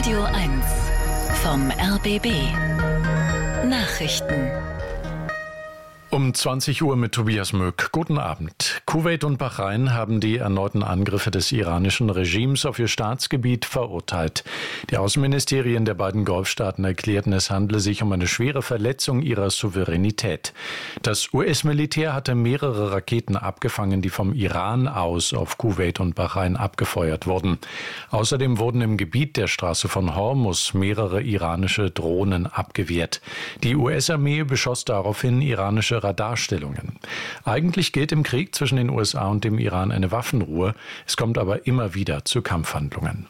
Radio 1 vom RBB Nachrichten. Um 20 Uhr mit Tobias Möck. Guten Abend. Kuwait und Bahrain haben die erneuten Angriffe des iranischen Regimes auf ihr Staatsgebiet verurteilt. Die Außenministerien der beiden Golfstaaten erklärten, es handle sich um eine schwere Verletzung ihrer Souveränität. Das US-Militär hatte mehrere Raketen abgefangen, die vom Iran aus auf Kuwait und Bahrain abgefeuert wurden. Außerdem wurden im Gebiet der Straße von Hormuz mehrere iranische Drohnen abgewehrt. Die US-Armee beschoss daraufhin iranische Radarstellungen. Eigentlich gilt im Krieg zwischen den USA und dem Iran eine Waffenruhe. Es kommt aber immer wieder zu Kampfhandlungen.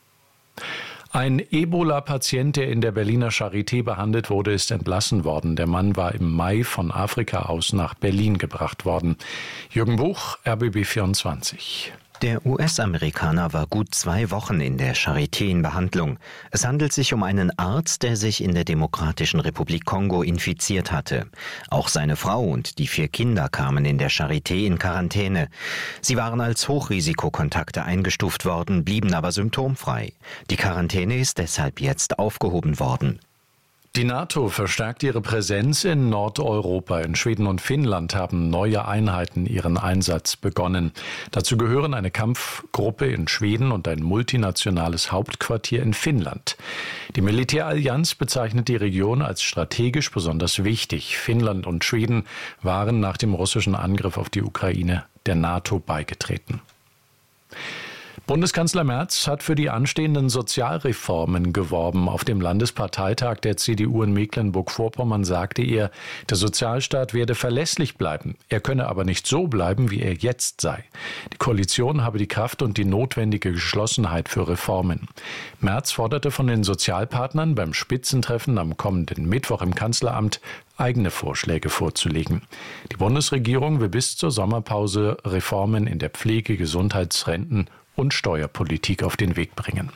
Ein Ebola-Patient, der in der Berliner Charité behandelt wurde, ist entlassen worden. Der Mann war im Mai von Afrika aus nach Berlin gebracht worden. Jürgen Buch, RBB 24. Der US-Amerikaner war gut 2 Wochen in der Charité in Behandlung. Es handelt sich um einen Arzt, der sich in der Demokratischen Republik Kongo infiziert hatte. Auch seine Frau und die 4 Kinder kamen in der Charité in Quarantäne. Sie waren als Hochrisikokontakte eingestuft worden, blieben aber symptomfrei. Die Quarantäne ist deshalb jetzt aufgehoben worden. Die NATO verstärkt ihre Präsenz in Nordeuropa. In Schweden und Finnland haben neue Einheiten ihren Einsatz begonnen. Dazu gehören eine Kampfgruppe in Schweden und ein multinationales Hauptquartier in Finnland. Die Militärallianz bezeichnet die Region als strategisch besonders wichtig. Finnland und Schweden waren nach dem russischen Angriff auf die Ukraine der NATO beigetreten. Bundeskanzler Merz hat für die anstehenden Sozialreformen geworben. Auf dem Landesparteitag der CDU in Mecklenburg-Vorpommern sagte er, der Sozialstaat werde verlässlich bleiben. Er könne aber nicht so bleiben, wie er jetzt sei. Die Koalition habe die Kraft und die notwendige Geschlossenheit für Reformen. Merz forderte von den Sozialpartnern beim Spitzentreffen am kommenden Mittwoch im Kanzleramt eigene Vorschläge vorzulegen. Die Bundesregierung will bis zur Sommerpause Reformen in der Pflege, Gesundheitsrenten und Steuerpolitik auf den Weg bringen.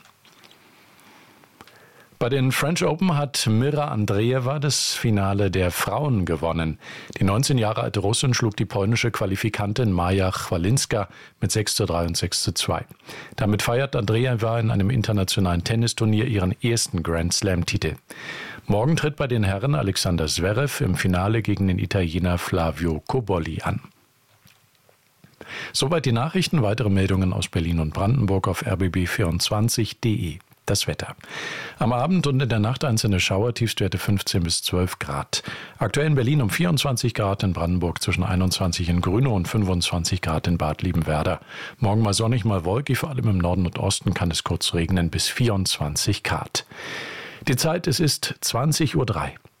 Bei den French Open hat Mira Andreeva das Finale der Frauen gewonnen. Die 19 Jahre alte Russin schlug die polnische Qualifikantin Maja Chwalinska mit 6:3 und 6:2. Damit feiert Andreeva in einem internationalen Tennisturnier ihren ersten Grand-Slam-Titel. Morgen tritt bei den Herren Alexander Zverev im Finale gegen den Italiener Flavio Cobolli an. Soweit die Nachrichten. Weitere Meldungen aus Berlin und Brandenburg auf rbb24.de. Das Wetter. Am Abend und in der Nacht einzelne Schauer, Tiefstwerte 15 bis 12 Grad. Aktuell in Berlin um 24 Grad, in Brandenburg zwischen 21 in Grünow und 25 Grad in Bad Liebenwerda. Morgen mal sonnig, mal wolkig, vor allem im Norden und Osten kann es kurz regnen bis 24 Grad. Die Zeit, es ist 20:03 Uhr.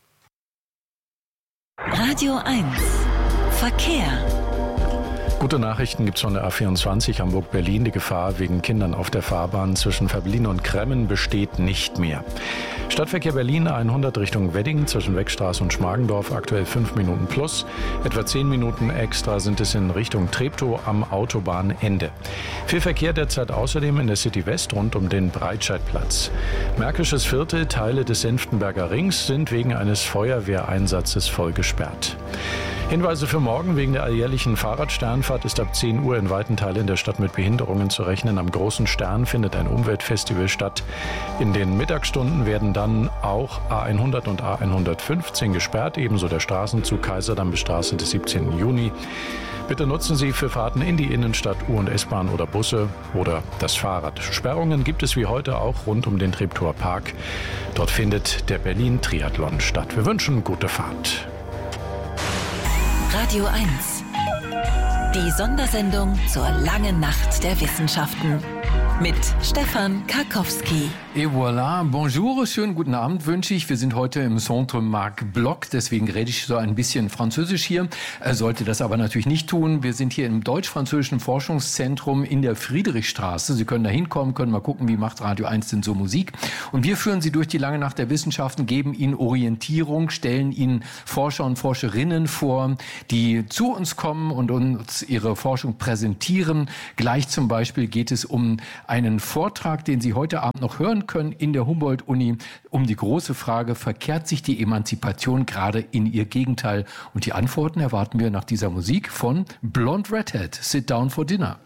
Radio 1 Verkehr. Gute Nachrichten gibt es von der A24 Hamburg-Berlin. Die Gefahr wegen Kindern auf der Fahrbahn zwischen Verblin und Kremmen besteht nicht mehr. Stadtverkehr Berlin 100 Richtung Wedding zwischen Weckstraße und Schmargendorf aktuell 5 Minuten plus. Etwa 10 Minuten extra sind es in Richtung Treptow am Autobahnende. Viel Verkehr derzeit außerdem in der City West rund um den Breitscheidplatz. Märkisches Viertel, Teile des Senftenberger Rings sind wegen eines Feuerwehreinsatzes voll gesperrt. Hinweise für morgen: wegen der alljährlichen Fahrradsternfahrt ist ab 10 Uhr in weiten Teilen der Stadt mit Behinderungen zu rechnen. Am Großen Stern findet ein Umweltfestival statt. In den Mittagsstunden werden dann auch A100 und A115 gesperrt, ebenso der Straßenzug Kaiserdamm bis Straße des 17. Juni. Bitte nutzen Sie für Fahrten in die Innenstadt U- und S-Bahn oder Busse oder das Fahrrad. Sperrungen gibt es wie heute auch rund um den Treptower Park. Dort findet der Berlin-Triathlon statt. Wir wünschen gute Fahrt. Radio 1. Die Sondersendung zur langen Nacht der Wissenschaften. Mit Stefan Karkowski. Et voilà, bonjour, schönen guten Abend wünsche ich. Wir sind heute im Centre Marc Bloch, deswegen rede ich so ein bisschen Französisch hier. Sollte das aber natürlich nicht tun. Wir sind hier im Deutsch-Französischen Forschungszentrum in der Friedrichstraße. Sie können da hinkommen, können mal gucken, wie macht Radio 1 denn so Musik. Und wir führen Sie durch die lange Nacht der Wissenschaften, geben Ihnen Orientierung, stellen Ihnen Forscher und Forscherinnen vor, die zu uns kommen und uns ihre Forschung präsentieren. Gleich zum Beispiel geht es um einen Vortrag, den Sie heute Abend noch hören können in der Humboldt-Uni, um die große Frage: Verkehrt sich die Emanzipation gerade in ihr Gegenteil? Und die Antworten erwarten wir nach dieser Musik von Blonde Redhead. Sit down for dinner.